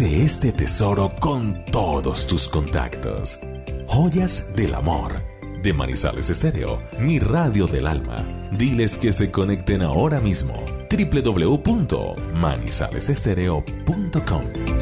Comparte este tesoro con todos tus contactos. Joyas del Amor, de Manizales Estéreo, mi radio del alma. Diles que se conecten ahora mismo. www.manizalesestereo.com